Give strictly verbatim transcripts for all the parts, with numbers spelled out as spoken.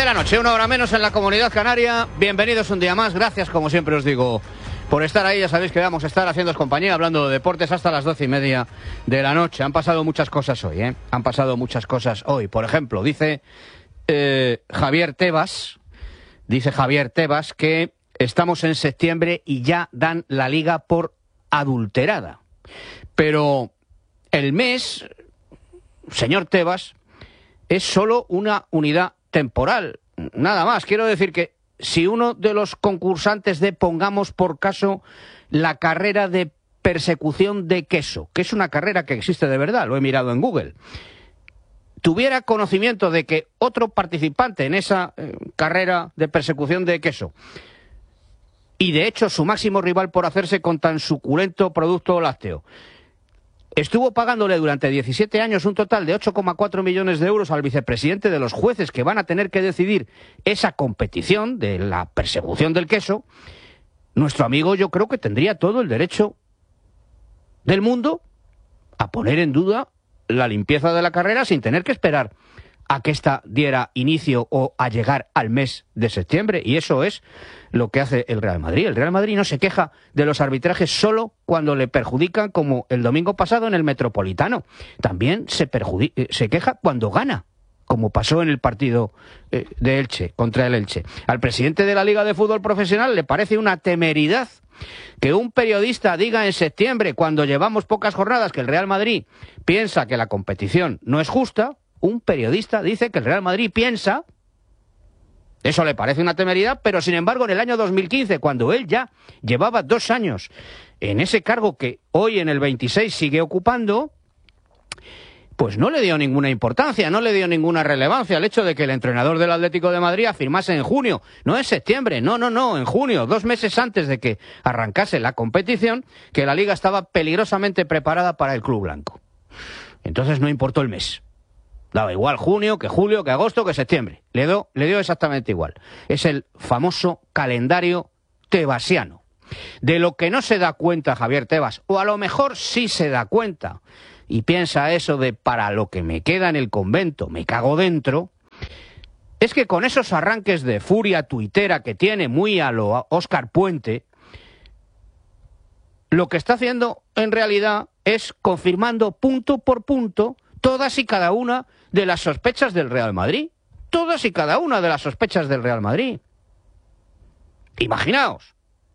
la noche, una hora menos en la Comunidad Canaria. Bienvenidos un día más. Gracias, como siempre os digo, por estar ahí. Ya sabéis que vamos a estar haciéndoos compañía, hablando de deportes hasta las doce y media de la noche. Han pasado muchas cosas hoy, ¿eh? Han pasado muchas cosas hoy. Por ejemplo, dice eh, Javier Tebas, dice Javier Tebas que estamos en septiembre y ya dan la liga por adulterada. Pero el mes, señor Tebas, es solo una unidad temporal, nada más. Quiero decir que si uno de los concursantes de, pongamos por caso, la carrera de persecución de queso, que es una carrera que existe de verdad, lo he mirado en Google, tuviera conocimiento de que otro participante en esa eh, carrera de persecución de queso, y de hecho su máximo rival por hacerse con tan suculento producto lácteo, estuvo pagándole durante diecisiete años un total de ocho coma cuatro millones de euros al vicepresidente de los jueces que van a tener que decidir esa competición de la persecución del queso, nuestro amigo yo creo que tendría todo el derecho del mundo a poner en duda la limpieza de la carrera sin tener que esperar a que ésta diera inicio o a llegar al mes de septiembre. Y eso es lo que hace el Real Madrid. El Real Madrid no se queja de los arbitrajes solo cuando le perjudican, como el domingo pasado en el Metropolitano. También se, se queja cuando gana, como pasó en el partido eh, de Elche, contra el Elche. Al presidente de la Liga de Fútbol Profesional le parece una temeridad que un periodista diga en septiembre, cuando llevamos pocas jornadas, que el Real Madrid piensa que la competición no es justa. Un periodista dice que el Real Madrid piensa, eso le parece una temeridad, pero sin embargo en el año dos mil quince, cuando él ya llevaba dos años en ese cargo que hoy en el veintiséis sigue ocupando, pues no le dio ninguna importancia, no le dio ninguna relevancia al hecho de que el entrenador del Atlético de Madrid afirmase en junio, no en septiembre, no, no, no, en junio, dos meses antes de que arrancase la competición, que la Liga estaba peligrosamente preparada para el club blanco. Entonces no importó el mes. Daba igual junio, que julio, que agosto, que septiembre. Le dio, le dio exactamente igual. Es el famoso calendario tebasiano. De lo que no se da cuenta Javier Tebas, o a lo mejor sí se da cuenta, y piensa eso de para lo que me queda en el convento, me cago dentro, es que con esos arranques de furia tuitera que tiene muy a lo Óscar Puente, lo que está haciendo en realidad es confirmando punto por punto todas y cada una de las sospechas del Real Madrid. Todas y cada una de las sospechas del Real Madrid. Imaginaos,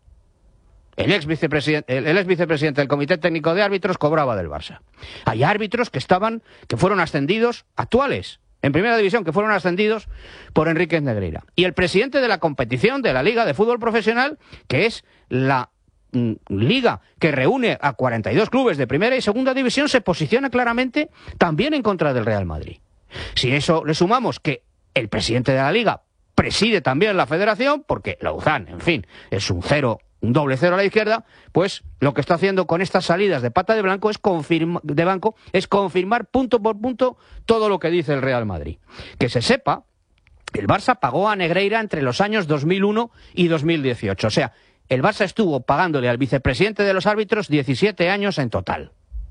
el ex vicepresidente, el, el ex vicepresidente del Comité Técnico de Árbitros cobraba del Barça. Hay árbitros que estaban, que fueron ascendidos, actuales, en Primera División, que fueron ascendidos por Enríquez Negreira. Y el presidente de la competición de la Liga de Fútbol Profesional, que es la liga que reúne a cuarenta y dos clubes de primera y segunda división, se posiciona claramente también en contra del Real Madrid. Si eso le sumamos que el presidente de la liga preside también la federación, porque Lauzán, en fin, es un cero, un doble cero a la izquierda, pues lo que está haciendo con estas salidas de pata de blanco es confirma, de banco es confirmar punto por punto todo lo que dice el Real Madrid. Que se sepa, el Barça pagó a Negreira entre los años dos mil uno y dos mil dieciocho, o sea, el Barça estuvo pagándole al vicepresidente de los árbitros diecisiete años en total.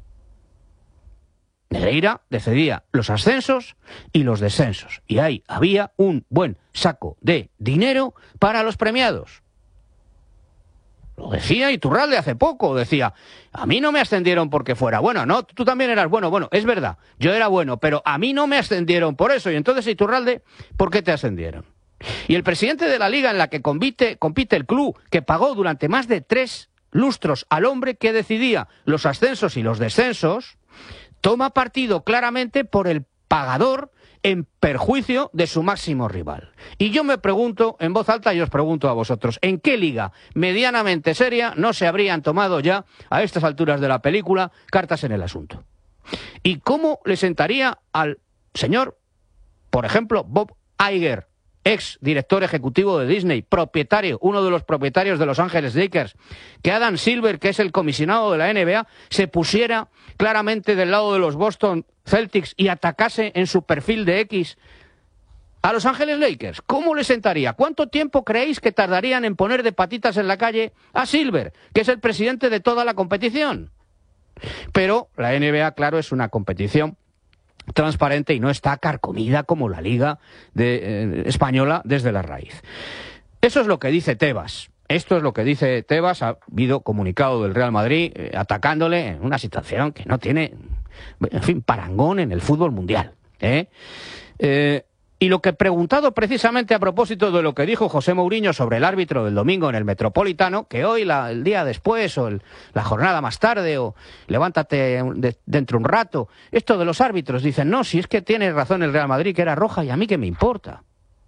Negreira decidía los ascensos y los descensos. Y ahí había un buen saco de dinero para los premiados. Lo decía Iturralde hace poco. Decía, a mí no me ascendieron porque fuera bueno. No, tú también eras bueno. Bueno, es verdad, yo era bueno, pero a mí no me ascendieron por eso. Y entonces, Iturralde, ¿por qué te ascendieron? Y el presidente de la liga en la que compite, compite el club, que pagó durante más de tres lustros al hombre que decidía los ascensos y los descensos, toma partido claramente por el pagador en perjuicio de su máximo rival. Y yo me pregunto, en voz alta, y os pregunto a vosotros, ¿en qué liga medianamente seria no se habrían tomado ya, a estas alturas de la película, cartas en el asunto? ¿Y cómo le sentaría al señor, por ejemplo, Bob Iger, ex director ejecutivo de Disney, propietario, uno de los propietarios de Los Ángeles Lakers, que Adam Silver, que es el comisionado de la N B A, se pusiera claramente del lado de los Boston Celtics y atacase en su perfil de X a Los Ángeles Lakers? ¿Cómo le sentaría? ¿Cuánto tiempo creéis que tardarían en poner de patitas en la calle a Silver, que es el presidente de toda la competición? Pero la N B A, claro, es una competición transparente y no está carcomida como la Liga de, eh, española desde la raíz. Eso es lo que dice Tebas. Esto es lo que dice Tebas. Ha habido comunicado del Real Madrid eh, atacándole en una situación que no tiene, en fin, parangón en el fútbol mundial. ¿eh? Eh, y lo que preguntado precisamente a propósito de lo que dijo José Mourinho sobre el árbitro del domingo en el Metropolitano, que hoy, la, el día después, o el, la jornada más tarde, o levántate de, dentro un rato, esto de los árbitros, dicen, no, si es que tiene razón el Real Madrid, que era roja, y a mí qué me importa.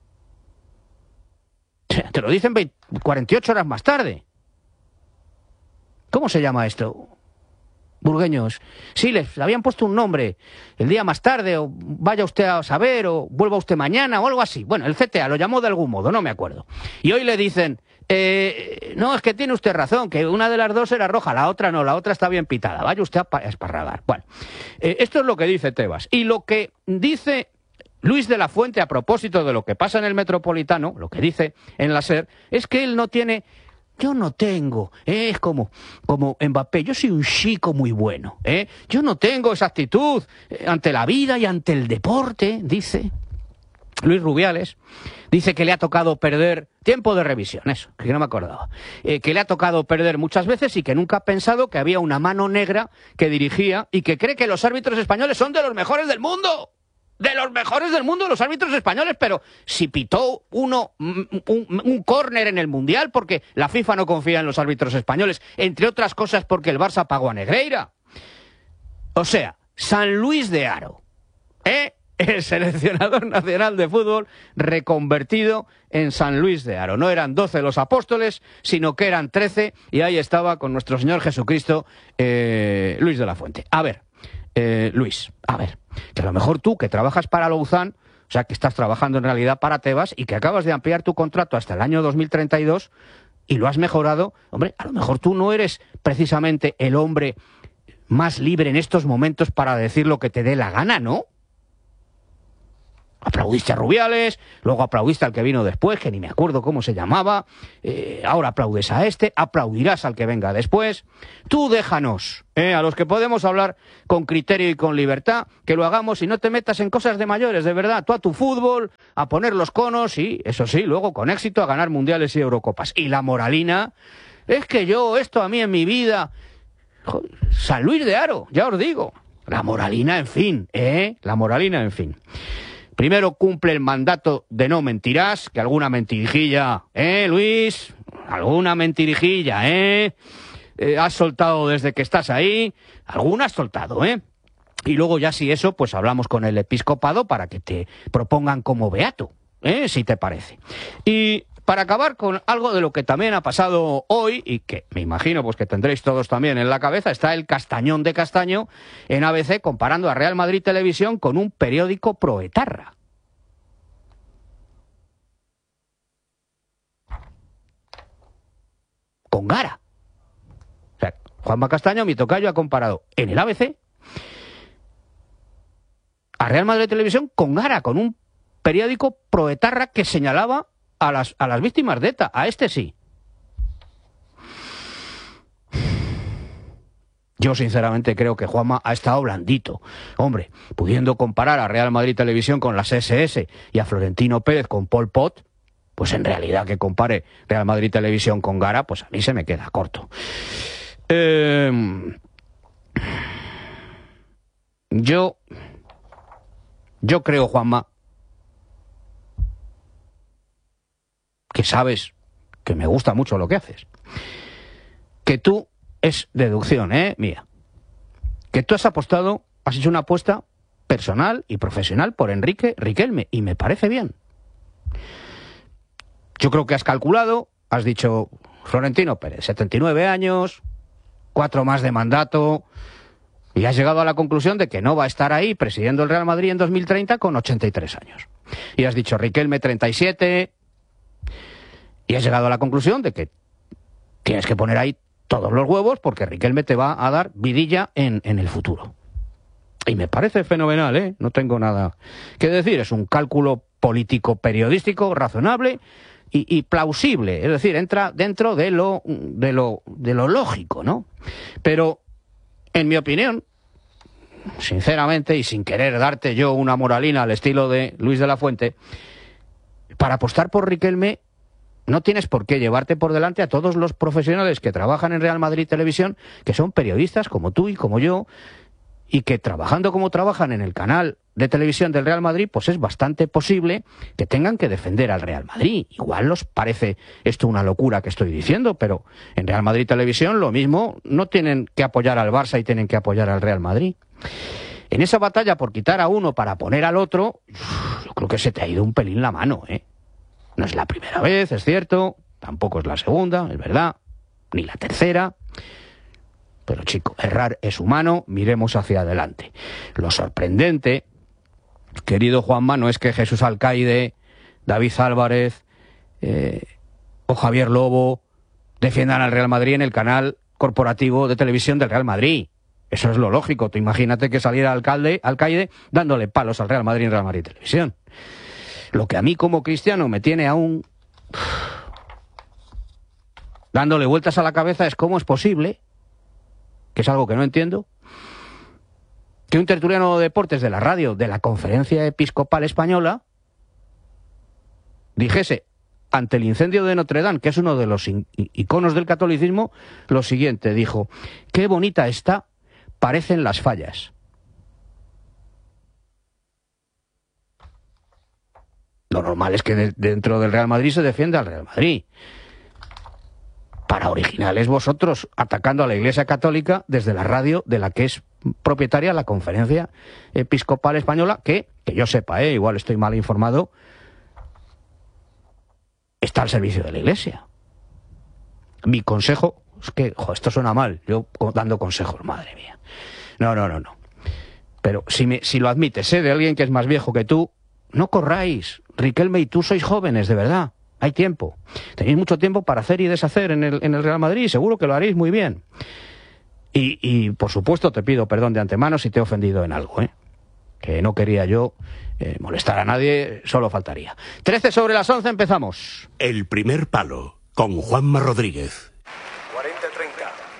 Te lo dicen cuarenta y ocho horas más tarde. ¿Cómo se llama esto? Burgueños. Sí, les habían puesto un nombre el día más tarde, o vaya usted a saber, o vuelva usted mañana, o algo así. Bueno, el C T A lo llamó de algún modo, no me acuerdo. Y hoy le dicen, eh, no, es que tiene usted razón, que una de las dos era roja, la otra no, la otra está bien pitada. Vaya usted a esparragar. Bueno, eh, esto es lo que dice Tebas. Y lo que dice Luis de la Fuente a propósito de lo que pasa en el Metropolitano, lo que dice en la SER, es que él no tiene... Yo no tengo, ¿eh? es como, como Mbappé, yo soy un chico muy bueno, ¿eh? yo no tengo esa actitud eh, ante la vida y ante el deporte, dice Luis Rubiales, dice que le ha tocado perder, tiempo de revisión, eso, que no me acordaba, eh, que le ha tocado perder muchas veces y que nunca ha pensado que había una mano negra que dirigía y que cree que los árbitros españoles son de los mejores del mundo. De los mejores del mundo, los árbitros españoles, pero si pitó uno un, un, un córner en el Mundial porque la FIFA no confía en los árbitros españoles, entre otras cosas porque el Barça pagó a Negreira. O sea, San Luis de Haro, ¿eh? el seleccionador nacional de fútbol reconvertido en San Luis de Haro. No eran doce los apóstoles, sino que eran trece, y ahí estaba con nuestro Señor Jesucristo, eh, Luis de la Fuente. A ver, eh, Luis, a ver... que a lo mejor tú, que trabajas para Louzán, o sea, que estás trabajando en realidad para Tebas y que acabas de ampliar tu contrato hasta el año dos mil treinta y dos y lo has mejorado, hombre, a lo mejor tú no eres precisamente el hombre más libre en estos momentos para decir lo que te dé la gana, ¿no? Aplaudiste a Rubiales, luego aplaudiste al que vino después, que ni me acuerdo cómo se llamaba, eh, ahora aplaudes a este, aplaudirás al que venga después. Tú déjanos, eh, a los que podemos hablar con criterio y con libertad, que lo hagamos y no te metas en cosas de mayores, de verdad. Tú a tu fútbol, a poner los conos y, eso sí, luego con éxito a ganar mundiales y Eurocopas. Y la moralina, es que yo, esto a mí en mi vida... Joder, San Luis de Haro, ya os digo. La moralina, en fin, ¿eh? La moralina, en fin. Primero cumple el mandato de no mentirás, que alguna mentirijilla, ¿eh, Luis? Alguna mentirijilla, ¿eh? eh has soltado desde que estás ahí, alguna has soltado, ¿eh? Y luego ya si eso, pues hablamos con el episcopado para que te propongan como beato, ¿eh? Si te parece. Y para acabar con algo de lo que también ha pasado hoy, y que me imagino pues que tendréis todos también en la cabeza, está el Castañón de Castaño en A B C comparando a Real Madrid Televisión con un periódico proetarra. Con Gara. O sea, Juanma Castaño, mi tocayo, ha comparado en el A B C a Real Madrid Televisión con Gara, con un periódico proetarra que señalaba a las, a las víctimas de ETA. A este sí. Yo sinceramente creo que Juanma ha estado blandito. Hombre, pudiendo comparar a Real Madrid Televisión con las S S y a Florentino Pérez con Pol Pot, pues en realidad que compare Real Madrid Televisión con Gara, pues a mí se me queda corto. Eh, yo, yo creo, Juanma, que sabes que me gusta mucho lo que haces. Que tú, es deducción, ¿eh? Mía. Que tú has apostado, has hecho una apuesta personal y profesional por Enrique Riquelme, y me parece bien. Yo creo que has calculado, has dicho, Florentino Pérez, setenta y nueve años, cuatro más de mandato, y has llegado a la conclusión de que no va a estar ahí presidiendo el Real Madrid en dos mil treinta con ochenta y tres años. Y has dicho, Riquelme, treinta y siete... Y has llegado a la conclusión de que tienes que poner ahí todos los huevos porque Riquelme te va a dar vidilla en, en el futuro. Y me parece fenomenal, ¿eh? No tengo nada que decir. Es un cálculo político periodístico razonable y, y plausible. Es decir, entra dentro de lo, de lo, de lo lógico, ¿no? Pero, en mi opinión, sinceramente, y sin querer darte yo una moralina al estilo de Luis de la Fuente, para apostar por Riquelme no tienes por qué llevarte por delante a todos los profesionales que trabajan en Real Madrid Televisión, que son periodistas como tú y como yo, y que trabajando como trabajan en el canal de televisión del Real Madrid, pues es bastante posible que tengan que defender al Real Madrid. Igual os parece esto una locura que estoy diciendo, pero en Real Madrid Televisión lo mismo, no tienen que apoyar al Barça y tienen que apoyar al Real Madrid. En esa batalla por quitar a uno para poner al otro, yo creo que se te ha ido un pelín la mano, ¿eh? No es la primera vez, es cierto, tampoco es la segunda, es verdad, ni la tercera. Pero chico, errar es humano, miremos hacia adelante. Lo sorprendente, querido Juanma, no es que Jesús Alcaide, David Álvarez eh, o Javier Lobo defiendan al Real Madrid en el canal corporativo de televisión del Real Madrid. Eso es lo lógico. Tú imagínate que saliera alcalde, Alcaide dándole palos al Real Madrid en Real Madrid Televisión. Lo que a mí como cristiano me tiene aún dándole vueltas a la cabeza es cómo es posible, que es algo que no entiendo, que un tertuliano de deportes de la radio de la Conferencia Episcopal Española dijese ante el incendio de Notre Dame, que es uno de los iconos del catolicismo, lo siguiente, dijo: qué bonita está, parecen las fallas. Lo normal es que de, dentro del Real Madrid se defienda al Real Madrid. Para originales vosotros, atacando a la Iglesia Católica desde la radio de la que es propietaria la Conferencia Episcopal Española, que, que yo sepa, ¿eh? Igual estoy mal informado, está al servicio de la Iglesia. Mi consejo es que, jo, esto suena mal, yo dando consejos, madre mía. No, no, no, no. Pero si, me, si lo admites, ¿eh? De alguien que es más viejo que tú, no corráis. Riquelme y tú sois jóvenes, de verdad. Hay tiempo. Tenéis mucho tiempo para hacer y deshacer en el, en el Real Madrid y seguro que lo haréis muy bien. Y, y, por supuesto, te pido perdón de antemano si te he ofendido en algo, ¿eh? Que no quería yo eh, molestar a nadie, solo faltaría. trece sobre las once, empezamos. El primer palo, con Juanma Rodríguez. cuarenta treinta.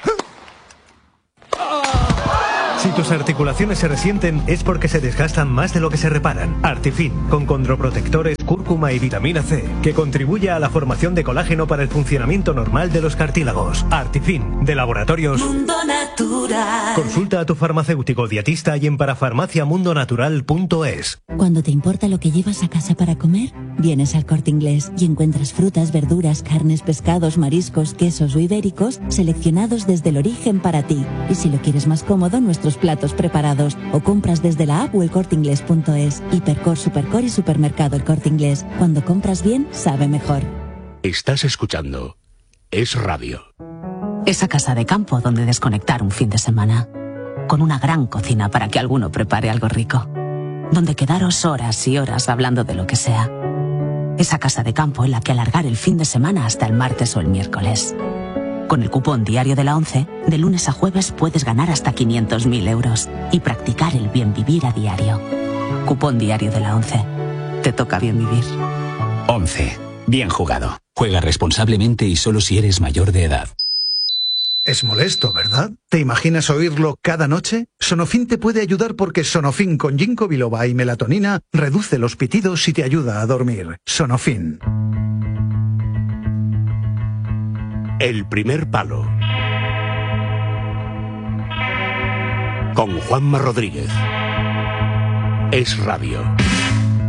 Si tus articulaciones se resienten es porque se desgastan más de lo que se reparan. Artifin, con condroprotectores, cúrcuma y vitamina C, que contribuye a la formación de colágeno para el funcionamiento normal de los cartílagos. Artifin, de Laboratorios Mundo Natural. Consulta a tu farmacéutico dietista y en parafarmacia mundo natural punto es. Cuando te importa lo que llevas a casa para comer, vienes al Corte Inglés y encuentras frutas, verduras, carnes, pescados, mariscos, quesos o ibéricos seleccionados desde el origen para ti. Y si lo quieres más cómodo, nuestros platos preparados, o compras desde la app o el corte inglés punto es. Hipercor, Supercor y Supermercado El Corte Inglés. Cuando compras bien, sabe mejor. Estás escuchando Es Radio. Esa casa de campo donde desconectar un fin de semana. Con una gran cocina para que alguno prepare algo rico. Donde quedaros horas y horas hablando de lo que sea. Esa casa de campo en la que alargar el fin de semana hasta el martes o el miércoles. Con el cupón diario de la ONCE, de lunes a jueves puedes ganar hasta quinientos mil euros y practicar el bien vivir a diario. Cupón diario de la ONCE. Te toca bien vivir. ONCE. Bien jugado. Juega responsablemente y solo si eres mayor de edad. Es molesto, ¿verdad? ¿Te imaginas oírlo cada noche? Sonofin te puede ayudar porque Sonofin con ginkgo biloba y melatonina reduce los pitidos y te ayuda a dormir. Sonofin. El primer palo, con Juanma Rodríguez. Es Radio.